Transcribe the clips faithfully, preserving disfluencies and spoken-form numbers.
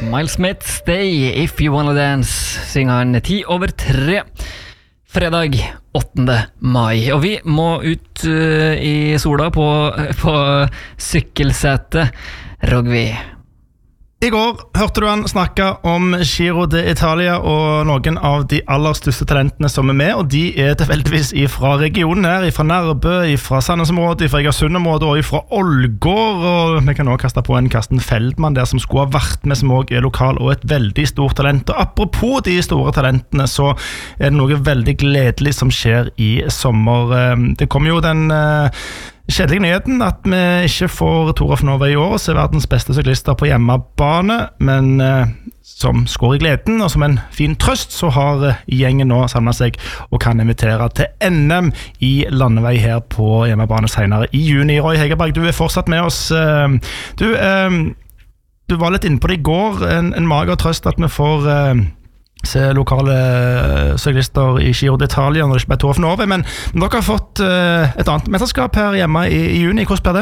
Miles Smith, Stay If You Wanna Dance, synger han ti over tre. Fredag åttende mai, og vi må ut uh, i sola på, på sykkelsetet. Rogvi. I går hørte du han snakke om Giro d'Italia og noen av de aller største talentene som er med, og de er tilfeldigvis fra regionen her, fra Nærbø, fra Sandnes-området, fra Egersund-området og fra Ålgård, og vi kan også kaste på en Karsten Feldman der som skulle ha vært med, som også er lokal og et veldig stort talent. Og apropos de store talentene, så er det noe veldig gledelig som skjer i sommer. Det kommer jo den kjedelige nyheten at vi ikke får Tour of Norway i år, så er verdens beste syklister på hjemmebane, men eh, som skår i gleden, og som en fin trøst, så har eh, gjengen nå samlet seg og kan invitere til N M i landevei her på hjemmebane senere i juni. Roy Hegerberg, du er fortsatt med oss. Eh, du, eh, du var litt inne på det i går, en, en mager trøst at vi får Eh, se lokale syklister i Giro d'Italia når det ikke ble Tour of Norway, men, men dere har fått uh, et annet mesterskap her hjemme i, i juni. Hvordan blir det?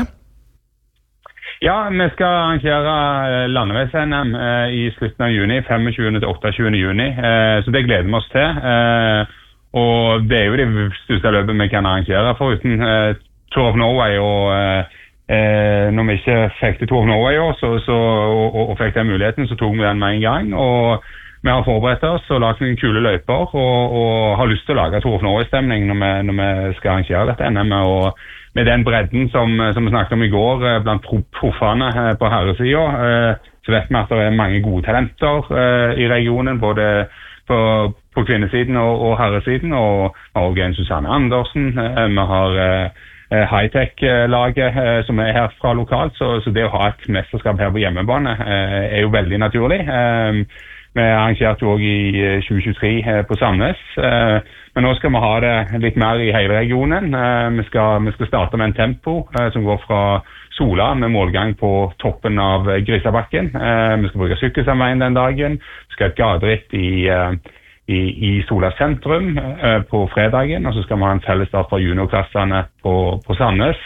Ja, vi skal arrangere landeveis-N M uh, i slutten av juni, femogtjuende til otteogtjuende juni, uh, så det gleder vi oss til. Uh, og det er jo det største løpet vi kan arrangere foruten uh, Tour of Norway, og uh, uh, når vi ikke fikk til Tour of Norway år, så, så, og, og, og fikk den muligheten, så tok vi den med en gang, og vi har forberedt oss og lagt noen kule løyper og, og har lyst til å lage Tour of Norway-stemning når vi, når vi skal arrangere dette N M. Og med den bredden som, som vi snakket om i går blant proffene på herresiden, så vet vi at det er mange gode talenter i regionen, både på, på kvinnesiden og, og herresiden. Og vi har også en Susanne Andersen, vi har high-tech-laget som er herfra lokalt, så, så det å ha et mesterskap her på hjemmebane er jo veldig naturlig. Vi arrangerte jo også i tjue tjuetre på Sandnes, men nå skal vi ha det litt mer i hele regionen. Vi skal, vi skal starte med en tempo som går fra Sola med målgang på toppen av Grisabakken. Vi skal bruke sykkelsamveien den dagen. Vi skal ha et gaderitt i, i, i Sola sentrum på fredagen, og så skal vi ha en fellesstart fra juniorklassene på, på Sandnes.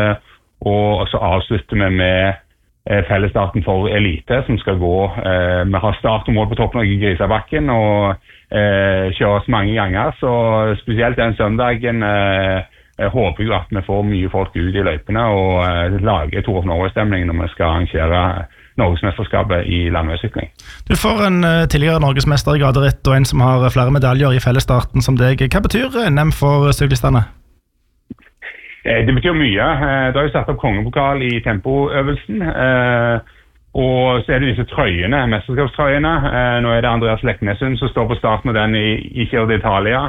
Og så avslutter vi med fellesstarten for elite som skal gå. Eh, vi har start og mål på toppen av Grisabakken og eh, kjøres mange ganger, så spesielt den søndagen eh, jeg håper jeg at vi får mye folk ut i løypene og eh, lager Tour of Norway-stemning når vi skal arrangere Norgesmesterskapet i landeveissykling. Du får en uh, tidligere Norgesmester i gaderitt og en som har flere medaljer i fellesstarten som deg. Hva betyr N M for syklistene? Det betyr mye. Det har jo satt opp kongepokal i tempoøvelsen, og så er det disse trøyene, mesterskapstrøyene. Nå er det Andreas Leknesund som står på starten med den i, i Giro d'Italia.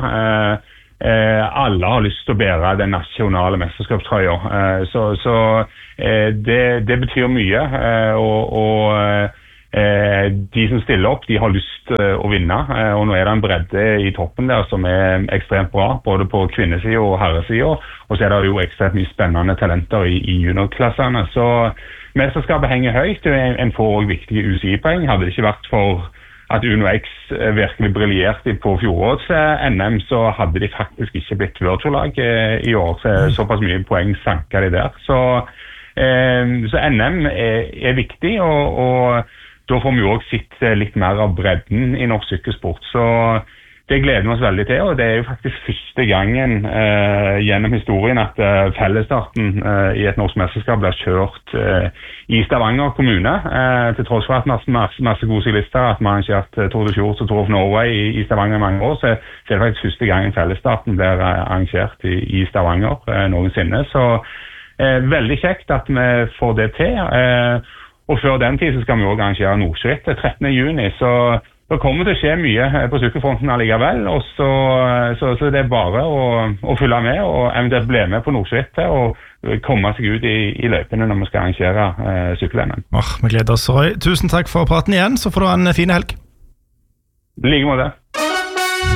Alle har lyst til å bære den nasjonale mesterskapstrøya, så, så det, det betyr mye, og, og de som stiller opp, de har lyst å vinne, og nå er det en bredde i toppen der som er ekstremt bra, både på kvinnesiden og herresiden, og så er det jo ekstremt mye spennende talenter i, i juniorklassene, så mesterskapet henger høyt, en får også viktige U C I-poeng. Hadde det ikke vært for at Uno X virkelig briljerte på fjorårets N M, så hadde de faktisk ikke blitt Virtual-lag i år, så såpass mye poeng sanker de der, så, eh, så N M er, er viktig, og, og da får vi jo også sitte litt mer av bredden i norsk sykkelsport, så det gleder vi oss veldig til, og det er jo faktisk første gangen eh, gjennom historien at eh, fellesstarten eh, i et norsk mesterskap blir kjørt eh, i Stavanger kommune, eh, til tross for at masse, masse, masse gode syklister, at man ikke har hatt Tour de Fjords og Tour of Norway i, i Stavanger i mange år, så, så er det faktisk første gangen fellesstarten blir eh, arrangert i, i Stavanger eh, noensinne, så eh, veldig kjekt at vi får det til, eh, og før den tid så skal vi også arrangere Nordskrittet trettende juni, så da kommer det til å skje mye på sykkelfronten allikevel, og så, så, så det er bare å, å følge med og eventuelt bli med på Nordskrittet og komme seg ut i, i løypene når vi skal arrangere eh, sykkel-N M. Oh, vi gleder oss, Roy. Tusen takk for praten igjen, så får du ha en fin helg. I like måte.